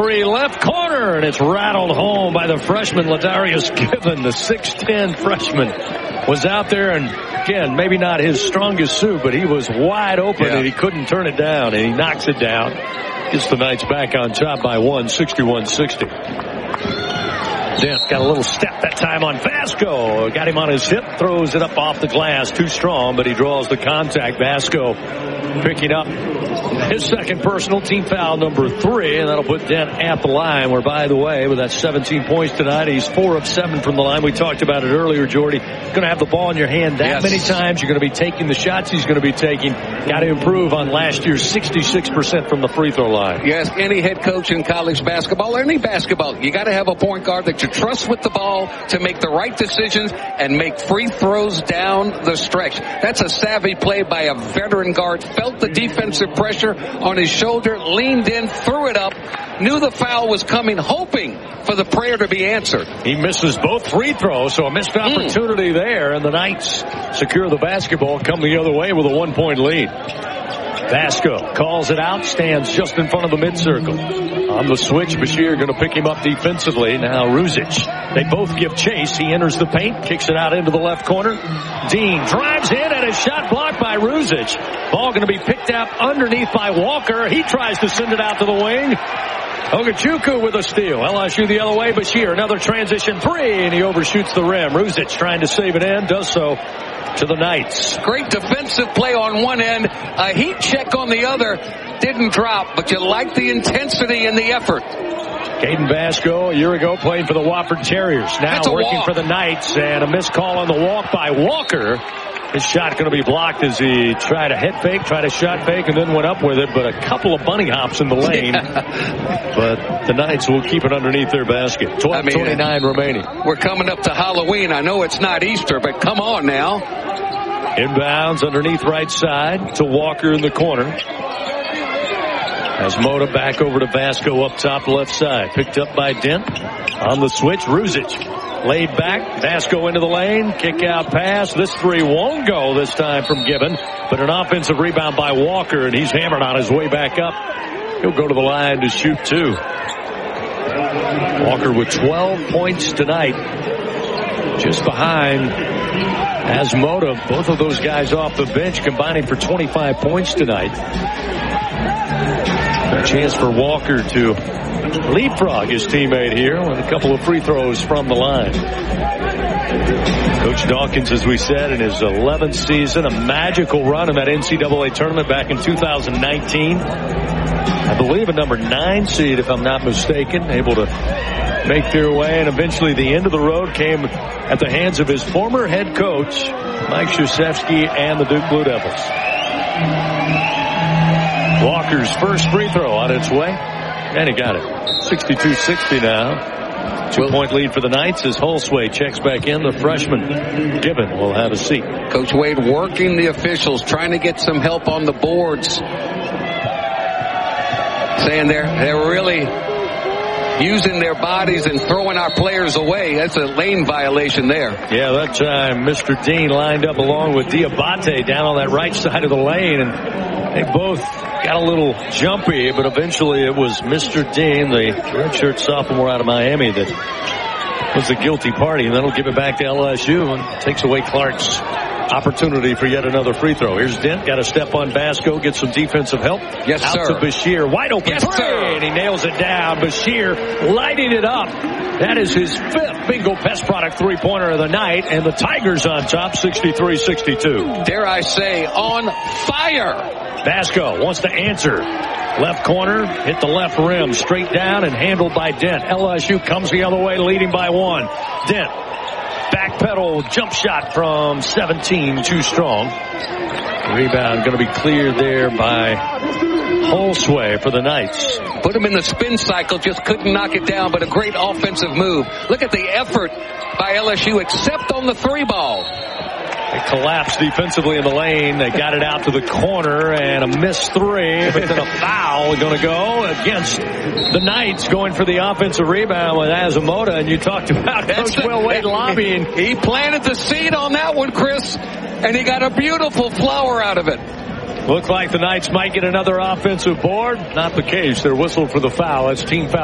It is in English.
three left corner, and it's rattled home by the freshman Ladarius Gibbon. The 6'10 freshman was out there, and again, maybe not his strongest suit, but he was wide open, and he couldn't turn it down, and he knocks it down. Gets the Knights back on top by 61-60. Dent got a little step that time on Vasco. Got him on his hip, throws it up off the glass. Too strong, but he draws the contact. Vasco picking up his second personal, team foul number 3, and that'll put Dent at the line, where, by the way, with that 17 points tonight, he's 4 of 7 from the line. We talked about it earlier, Jordy. Going to have the ball in your hand that many times. You're going to be taking the shots he's going to be taking. Got to improve on last year's 66% from the free throw line. Yes, any head coach in college basketball, or any basketball, you got to have a point guard that you trust with the ball to make the right decisions and make free throws down the stretch. That's a savvy play by a veteran guard. Felt the defensive pressure on his shoulder, leaned in, threw it up, knew the foul was coming, hoping for the prayer to be answered. He misses both free throws, so a missed opportunity there, and the Knights secure the basketball, come the other way with a 1-point lead. Vasco calls it out, stands just in front of the mid-circle. On the switch, Bashir going to pick him up defensively. Now Ruzic. They both give chase. He enters the paint, kicks it out into the left corner. Dean drives in, and a shot blocked by Ruzic. Ball going to be picked up underneath by Walker. He tries to send it out to the wing. Ogachukwu with a steal. LSU the other way. Bashir, another transition 3, and he overshoots the rim. Ruzic trying to save it in, does so to the Knights. Great defensive play on one end, a heat check on the other. Didn't drop, but you like the intensity and the effort. Caden Vasco, a year ago, playing for the Wofford Terriers. Now working for the Knights, and a missed call on the walk by Walker. His shot going to be blocked as he tried a head fake, tried a shot fake, and then went up with it, but a couple of bunny hops in the lane. But the Knights will keep it underneath their basket. 12:29 remaining. We're coming up to Halloween. I know it's not Easter, but come on now. Inbounds underneath right side to Walker in the corner. As Mota back over to Vasco up top left side. Picked up by Dent. On the switch, Ruzic. Laid back, Vasco into the lane, kick out pass. This 3 won't go this time from Gibbon, but an offensive rebound by Walker, and he's hammered on his way back up. He'll go to the line to shoot 2. Walker with 12 points tonight, just behind Asmota. Both of those guys off the bench combining for 25 points tonight. A chance for Walker to leapfrog his teammate here with a couple of free throws from the line. Coach Dawkins, as we said, in his 11th season, a magical run in that NCAA tournament back in 2019. I believe a number 9 seed, if I'm not mistaken, able to make their way, and eventually the end of the road came at the hands of his former head coach, Mike Krzyzewski, and the Duke Blue Devils. Walker's first free throw on its way, and he got it. 62-60 now. 2-point lead for the Knights as Holsway checks back in. The freshman Gibbon will have a seat. Coach Wade working the officials, trying to get some help on the boards. Saying they're really using their bodies and throwing our players away. That's a lane violation there. Yeah, that time Mr. Dean lined up along with Diabate down on that right side of the lane, and they both got a little jumpy, but eventually it was Mr. Dean, the redshirt sophomore out of Miami, that was the guilty party, and then he'll give it back to LSU and takes away Clark's opportunity for yet another free throw. Here's Dent, got to step on Vasco, get some defensive help. Yes, out sir. to Bashir, wide open. Yes, sir. And he nails it down. Bashir lighting it up. That is his 5th Bingo Pest Product three-pointer of the night, and the Tigers on top, 63-62. Dare I say, on fire. Vasco wants to answer. Left corner, hit the left rim, straight down and handled by Dent. LSU comes the other way, leading by 1. Dent, backpedal jump shot from 17, too strong. Rebound going to be cleared there by Holsway for the Knights. Put him in the spin cycle, just couldn't knock it down, but a great offensive move. Look at the effort by LSU, except on the 3-ball. They collapsed defensively in the lane. They got it out to the corner, and a missed 3, but then a foul going to go against the Knights, going for the offensive rebound with Asmota. And you talked about Coach Will Wade lobbying. He planted the seed on that one, Chris, and he got a beautiful flower out of it. Looked like the Knights might get another offensive board. Not the case. They're whistled for the foul. It's team foul.